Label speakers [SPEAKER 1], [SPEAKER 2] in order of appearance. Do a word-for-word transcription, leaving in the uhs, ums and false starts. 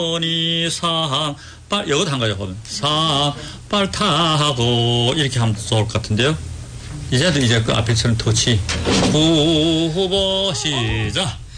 [SPEAKER 1] 상, 빨, 이것도 한 가지 보면, 상, 빨 타고, 이렇게 하면 좋을 것 같은데요. 이제도 이제 그 앞에처럼 터치. 구, 후보, 시작.